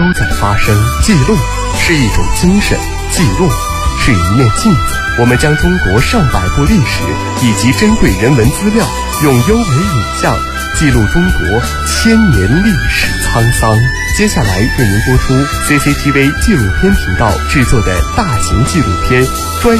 在发生。记录是一种精神，记录是一面镜子。我们将中国上百部历史以及珍贵人文资料，用优美影像记录中国千年历史沧桑。接下来为您播出 CCTV 纪录片频道制作的大型纪录片专